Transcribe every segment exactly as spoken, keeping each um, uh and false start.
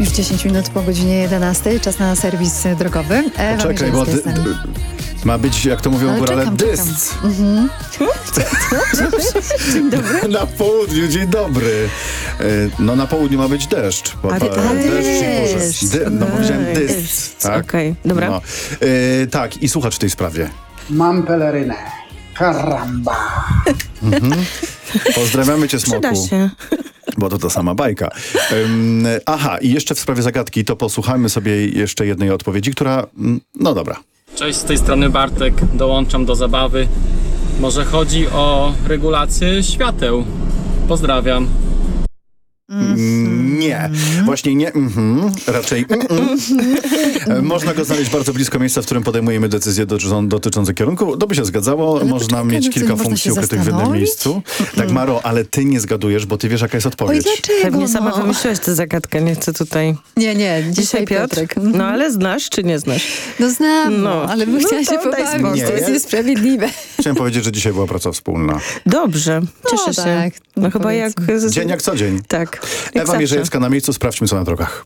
Już dziesięć minut po godzinie jedenastej. Czas na serwis drogowy. Ewa Poczekaj, bo dy, dy, ma być, jak to mówią ale górale, czekam, dysc. Mhm. Dzień dobry. Na południu, dzień dobry. No na południu ma być deszcz. Bo, A, pa, a, deszcz i deszcz. burze. Dy, no powiedziałem dysc. Dysc, Tak? okej, dobra. No. E, tak, i słuchacz w tej sprawie. Mam pelerynę. Karamba. Mhm. Pozdrawiamy cię, Smoku. Przyda się. Bo to ta sama bajka. Um, aha, i jeszcze w sprawie zagadki, to posłuchajmy sobie jeszcze jednej odpowiedzi, która... No dobra. Cześć, z tej strony Bartek, dołączam do zabawy. Może chodzi o regulację świateł. Pozdrawiam. Mm, nie, właśnie nie, mm-hmm, raczej mm-mm. Można go znaleźć bardzo blisko miejsca, w którym podejmujemy decyzje dotyczą, dotyczące kierunku. To by się zgadzało, ale można poczekaj, mieć no co, kilka nie funkcji można się ukrytych w jednym zastanowić? miejscu. Tak, Maro, ale ty nie zgadujesz, bo ty wiesz, jaka jest Oj, odpowiedź. dlaczego? Pewnie sama no? wymyśliłaś tę zagadkę, nie chcę tutaj... Nie, nie, dzisiaj, Dzisiaj Piotr? Piotrek. No ale znasz czy nie znasz? No znam, no, No. ale bym No chciała to się daj pobawić. spokój. To jest Nie. niesprawiedliwe. Chciałem powiedzieć, że dzisiaj była praca wspólna. Dobrze, cieszę No się. tak, No chyba jak... powiedzmy. Dzień jak co dzień. Tak. jak Ewa zawsze. Mierzejewska na miejscu, sprawdźmy co na drogach.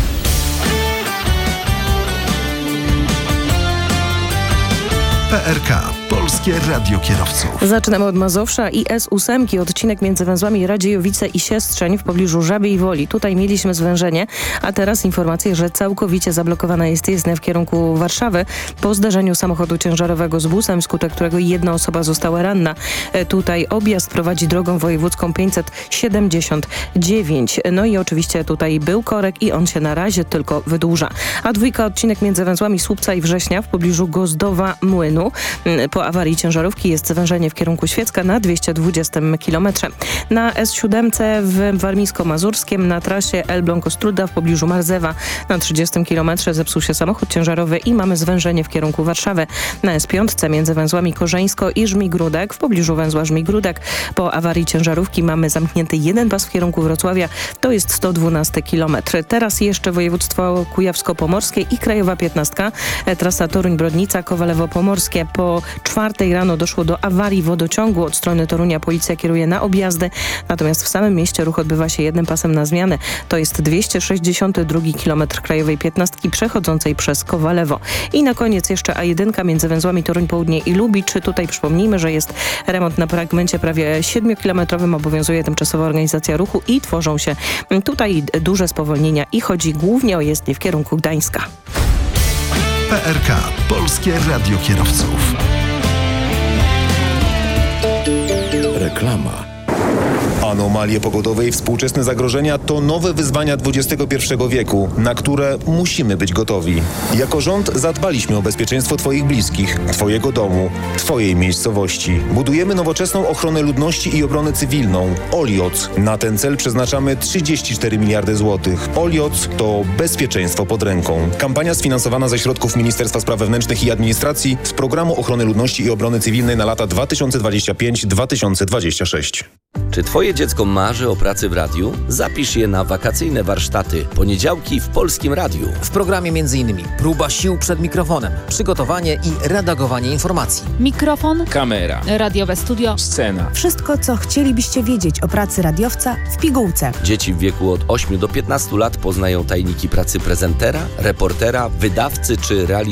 P R K. Polskie Radio Kierowców. Zaczynamy od Mazowsza i S osiem, odcinek między węzłami Radziejowice i Siestrzeń w pobliżu Żabiej Woli. Tutaj mieliśmy zwężenie, a teraz informacje, że całkowicie zablokowana jest jezdnia w kierunku Warszawy po zdarzeniu samochodu ciężarowego z busem, wskutek którego jedna osoba została ranna. E, Tutaj objazd prowadzi drogą wojewódzką pięćset siedemdziesiąt dziewięć. No i oczywiście tutaj był korek i on się na razie tylko wydłuża. A dwójka odcinek między węzłami Słupca i Września w pobliżu Gozdowa Młynu. Po awarii ciężarówki jest zwężenie w kierunku Świecka na dwieście dwadzieścia kilometrów. Na S siedem w Warmińsko-Mazurskiem na trasie Elbląg-Ostróda w pobliżu Marzewa na trzydziestym kilometrze zepsuł się samochód ciężarowy i mamy zwężenie w kierunku Warszawy. Na S pięć między węzłami Korzeńsko i Żmigródek w pobliżu węzła Żmigródek po awarii ciężarówki mamy zamknięty jeden pas w kierunku Wrocławia. To jest sto dwanaście kilometrów. Teraz jeszcze województwo kujawsko-pomorskie i Krajowa piętnastka. Trasa Toruń-Brodnica, Kowalewo-Pomorskie. Po czwartej rano doszło do awarii wodociągu. Od strony Torunia policja kieruje na objazdy. Natomiast w samym mieście ruch odbywa się jednym pasem na zmianę. To jest dwieście sześćdziesiąty drugi kilometr Krajowej piętnastki przechodzącej przez Kowalewo. I na koniec jeszcze A jeden między węzłami Toruń Południe i Lubicz. Tutaj przypomnijmy, że jest remont na fragmencie prawie siedmiokilometrowym. Obowiązuje tymczasowa organizacja ruchu i tworzą się tutaj duże spowolnienia i chodzi głównie o jezdnię w kierunku Gdańska. P R K. Polskie Radio Kierowców. Reklama. Anomalie pogodowe i współczesne zagrożenia to nowe wyzwania dwudziestego pierwszego wieku, na które musimy być gotowi. Jako rząd zadbaliśmy o bezpieczeństwo Twoich bliskich, Twojego domu, Twojej miejscowości. Budujemy nowoczesną ochronę ludności i obronę cywilną. Olioc. Na ten cel przeznaczamy trzydzieści cztery miliardy złotych. Olioc to bezpieczeństwo pod ręką. Kampania sfinansowana ze środków Ministerstwa Spraw Wewnętrznych i Administracji z Programu Ochrony Ludności i Obrony Cywilnej na lata dwa tysiące dwudziesty piąty do dwa tysiące dwudziestego szóstego. Czy twoje dziecko marzy o pracy w radiu? Zapisz je na wakacyjne warsztaty poniedziałki w Polskim Radiu. W programie m.in. próba sił przed mikrofonem, przygotowanie i redagowanie informacji. Mikrofon, Kamera, radiowe studio, scena. Wszystko, co chcielibyście wiedzieć o pracy radiowca w pigułce. Dzieci w wieku od ośmiu do piętnastu lat poznają tajniki pracy prezentera, reportera, wydawcy czy realizatora.